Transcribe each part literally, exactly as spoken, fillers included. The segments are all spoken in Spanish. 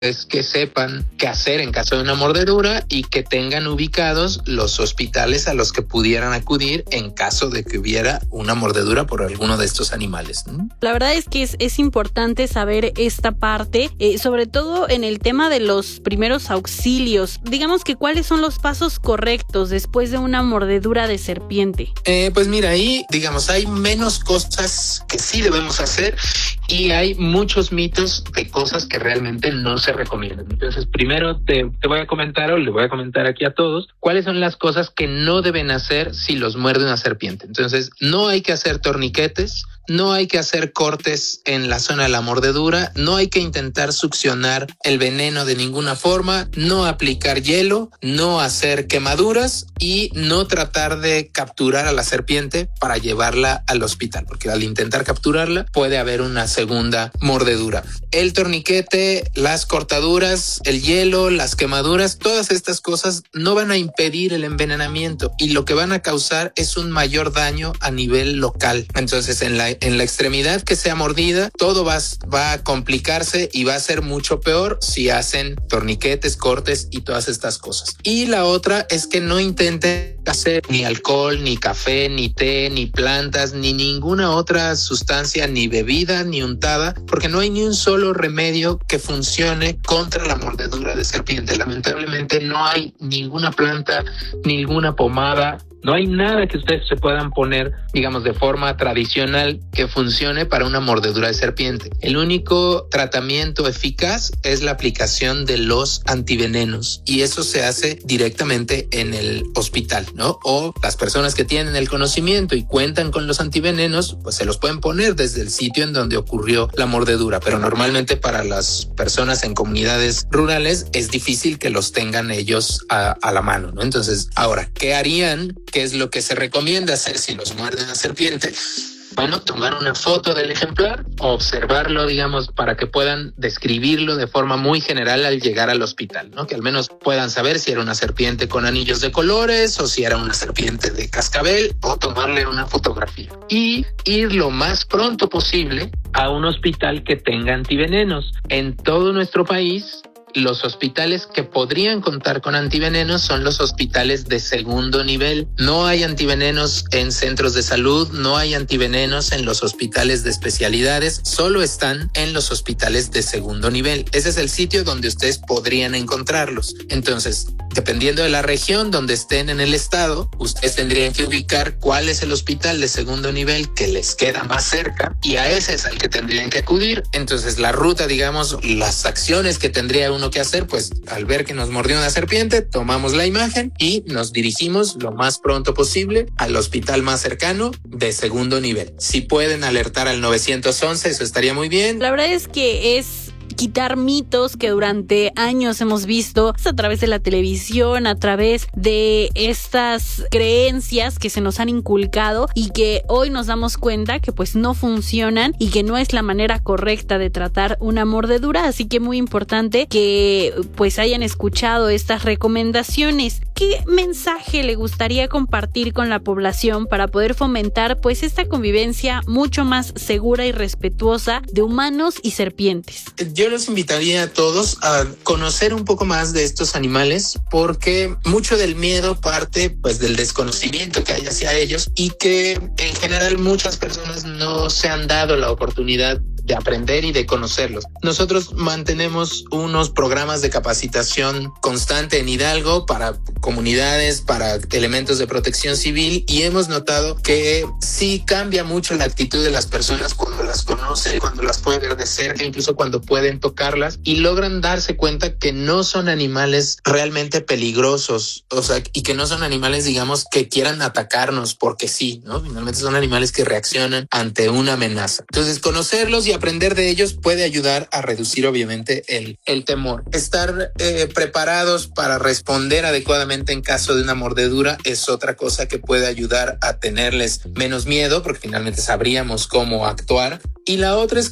es que sepan qué hacer en caso de una mordedura y que tengan ubicados los hospitales a los que pudieran acudir en caso de que hubiera una mordedura por alguno de estos animales. ¿Mm? La verdad es que es, es importante saber esta parte, eh, sobre todo en el tema de los primeros auxilios. Digamos que cuáles son los pasos correctos después de una mordedura de serpiente. Eh, pues mira, ahí digamos hay menos cosas que sí debemos hacer y hay muchos mitos de cosas que realmente no se recomiendan. Entonces, primero te, te voy a comentar o le voy a comentar aquí a todos cuáles son las cosas que no deben hacer si los muerde una serpiente. Entonces, no hay que hacer torniquetes, no hay que hacer cortes en la zona de la mordedura, no hay que intentar succionar el veneno de ninguna forma, no aplicar hielo, no hacer quemaduras y no tratar de capturar a la serpiente para llevarla al hospital, porque al intentar capturarla puede haber una segunda mordedura. El torniquete, las cortaduras, el hielo, las quemaduras, todas estas cosas no van a impedir el envenenamiento y lo que van a causar es un mayor daño a nivel local. Entonces, en la en la extremidad que sea mordida, todo va, va a complicarse y va a ser mucho peor si hacen torniquetes, cortes y todas estas cosas. Y la otra es que no intenten hacer ni alcohol, ni café, ni té, ni plantas, ni ninguna otra sustancia, ni bebida, ni untada, porque no hay ni un solo remedio que funcione contra la mordedura de serpiente. Lamentablemente no hay ninguna planta, ninguna pomada, no hay nada que ustedes se puedan poner, digamos, de forma tradicional que funcione para una mordedura de serpiente. El único tratamiento eficaz es la aplicación de los antivenenos y eso se hace directamente en el hospital, ¿no? O las personas que tienen el conocimiento y cuentan con los antivenenos, pues se los pueden poner desde el sitio en donde ocurrió la mordedura, pero normalmente para las personas en comunidades rurales es difícil que los tengan ellos a, a la mano, ¿no? Entonces, ahora, ¿qué harían? ¿Qué es lo que se recomienda hacer si los muerde una serpiente? Bueno, tomar una foto del ejemplar, observarlo, digamos, para que puedan describirlo de forma muy general al llegar al hospital, ¿no? Que al menos puedan saber si era una serpiente con anillos de colores o si era una serpiente de cascabel o tomarle una fotografía. Y ir lo más pronto posible a un hospital que tenga antivenenos. En todo nuestro país, los hospitales que podrían contar con antivenenos son los hospitales de segundo nivel. No hay antivenenos en centros de salud, no hay antivenenos en los hospitales de especialidades, solo están en los hospitales de segundo nivel. Ese es el sitio donde ustedes podrían encontrarlos. Entonces, dependiendo de la región donde estén en el estado, ustedes tendrían que ubicar cuál es el hospital de segundo nivel que les queda más cerca y a ese es al que tendrían que acudir. Entonces, la ruta, digamos, las acciones que tendría uno que hacer, pues al ver que nos mordió una serpiente, tomamos la imagen y nos dirigimos lo más pronto posible al hospital más cercano de segundo nivel. Si pueden alertar al nueve once, eso estaría muy bien. La verdad es que es quitar mitos que durante años hemos visto a través de la televisión, a través de estas creencias que se nos han inculcado y que hoy nos damos cuenta que pues no funcionan y que no es la manera correcta de tratar una mordedura, así que muy importante que pues hayan escuchado estas recomendaciones. ¿Qué mensaje le gustaría compartir con la población para poder fomentar pues esta convivencia mucho más segura y respetuosa de humanos y serpientes? Yo los invitaría a todos a conocer un poco más de estos animales porque mucho del miedo parte pues del desconocimiento que hay hacia ellos y que en general muchas personas no se han dado la oportunidad de aprender y de conocerlos. Nosotros mantenemos unos programas de capacitación constante en Hidalgo para comunidades, para elementos de protección civil y hemos notado que sí cambia mucho la actitud de las personas cuando las conocen, cuando las pueden ver de cerca, incluso cuando pueden tocarlas y logran darse cuenta que no son animales realmente peligrosos, o sea, y que no son animales, digamos, que quieran atacarnos porque sí, ¿no? Finalmente son animales que reaccionan ante una amenaza. Entonces, conocerlos y aprender de ellos puede ayudar a reducir obviamente el, el temor. Estar eh, preparados para responder adecuadamente en caso de una mordedura es otra cosa que puede ayudar a tenerles menos miedo porque finalmente sabríamos cómo actuar. Y la otra es que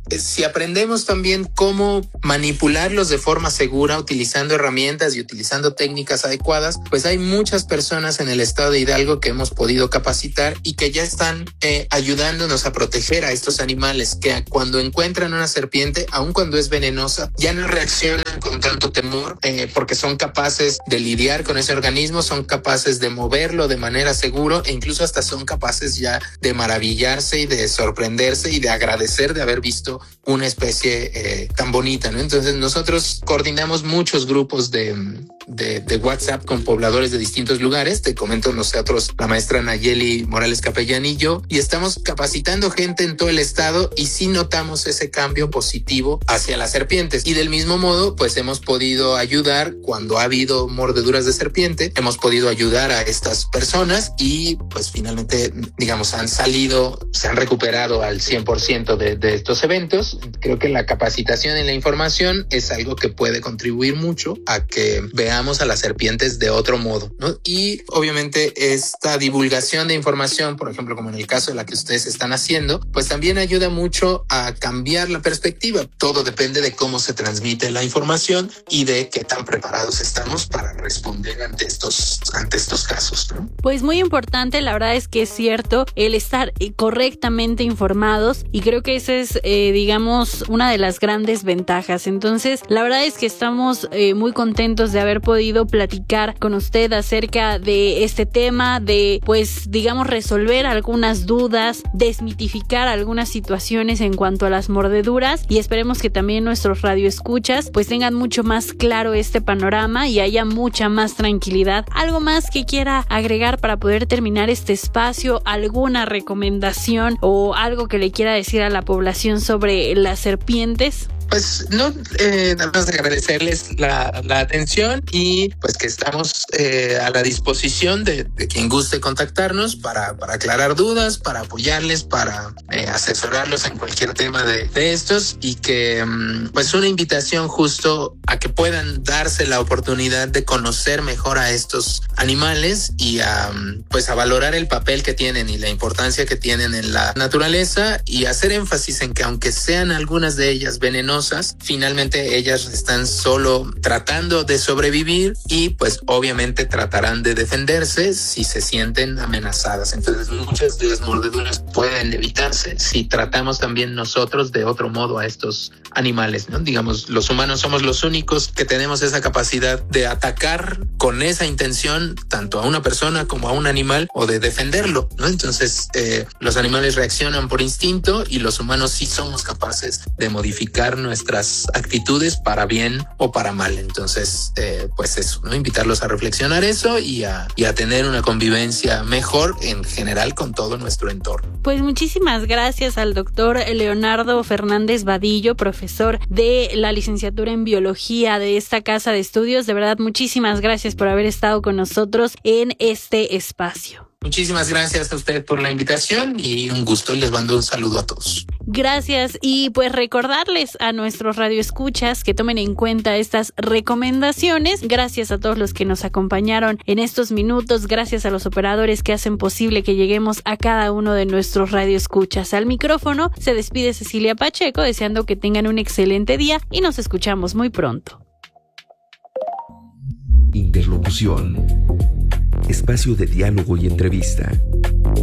si aprendemos también cómo manipularlos de forma segura, utilizando herramientas y utilizando técnicas adecuadas, pues hay muchas personas en el estado de Hidalgo que hemos podido capacitar y que ya están eh, ayudándonos a proteger a estos animales, que cuando encuentran una serpiente, aun cuando es venenosa, ya no reaccionan con tanto temor, eh, porque son capaces de lidiar con ese organismo, son capaces de moverlo de manera segura e incluso hasta son capaces ya de maravillarse y de sorprenderse y de agradecer de haber visto una especie eh, tan bonita, ¿no? Entonces nosotros coordinamos muchos grupos de, de, de WhatsApp con pobladores de distintos lugares. Te comento nosotros, la maestra Nayeli Morales Capellanillo, y estamos capacitando gente en todo el estado y sí notamos ese cambio positivo hacia las serpientes. Y del mismo modo, pues hemos podido ayudar cuando ha habido mordeduras de serpiente, hemos podido ayudar a estas personas y pues finalmente, digamos, han salido, se han recuperado al cien por ciento de, de estos eventos. Creo que la capacitación y la información es algo que puede contribuir mucho a que veamos a las serpientes de otro modo, ¿no? Y obviamente esta divulgación de información, por ejemplo, como en el caso de la que ustedes están haciendo, pues también ayuda mucho a cambiar la perspectiva. Todo depende de cómo se transmite la información y de qué tan preparados estamos para responder ante estos, ante estos casos, ¿no? Pues muy importante, la verdad es que es cierto, el estar correctamente informados, y creo que esa es, eh, digamos, una de las grandes ventajas. Entonces, la verdad es que estamos eh, muy contentos de haber podido platicar con usted acerca de este tema, de, pues, digamos, resolver algunas dudas, desmitificar algunas situaciones en cuanto a las mordeduras, y esperemos que también nuestros radioescuchas pues tengan mucho más claro este panorama y haya mucha más tranquilidad. ¿Algo más que quiera agregar para poder terminar este espacio? ¿Alguna recomendación o algo que le quiera decir a la población sobre las serpientes? Pues no, eh, nada más de agradecerles la, la atención y pues que estamos eh, a la disposición de, de quien guste contactarnos para, para aclarar dudas, para apoyarles, para eh, asesorarlos en cualquier tema de, de estos, y que pues una invitación justo a que puedan darse la oportunidad de conocer mejor a estos animales y a pues a valorar el papel que tienen y la importancia que tienen en la naturaleza, y hacer énfasis en que aunque sean algunas de ellas venenosas, finalmente ellas están solo tratando de sobrevivir y pues obviamente tratarán de defenderse si se sienten amenazadas. Entonces muchas de las mordeduras pueden evitarse si tratamos también nosotros de otro modo a estos animales, ¿no? Digamos, los humanos somos los únicos que tenemos esa capacidad de atacar con esa intención tanto a una persona como a un animal, o de defenderlo, ¿no? Entonces eh, los animales reaccionan por instinto y los humanos sí somos capaces de modificar nuestras actitudes para bien o para mal. Entonces, eh, pues eso, ¿no? Invitarlos a reflexionar eso y a, y a tener una convivencia mejor en general con todo nuestro entorno. Pues muchísimas gracias al doctor Leonardo Fernández Vadillo, profesor de la licenciatura en biología de esta casa de estudios. De verdad, muchísimas gracias por haber estado con nosotros en este espacio. Muchísimas gracias a usted por la invitación y un gusto. Les mando un saludo a todos. Gracias, y pues recordarles a nuestros radioescuchas que tomen en cuenta estas recomendaciones. Gracias a todos los que nos acompañaron en estos minutos, gracias a los operadores que hacen posible que lleguemos a cada uno de nuestros radioescuchas. Al micrófono se despide Cecilia Pacheco, deseando que tengan un excelente día y nos escuchamos muy pronto. Interlocución. Espacio de diálogo y entrevista.